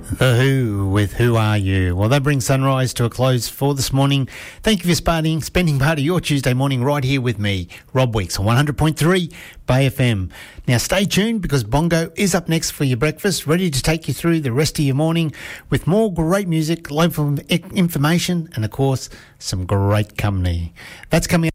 The Who with Who Are You? Well, that brings Sunrise to a close for this morning. Thank you for spending part of your Tuesday morning right here with me, Rob Weeks, on 100.3 Bay FM. Now, stay tuned because Bongo is up next for your breakfast, ready to take you through the rest of your morning with more great music, local information, and, of course, some great company. That's coming up.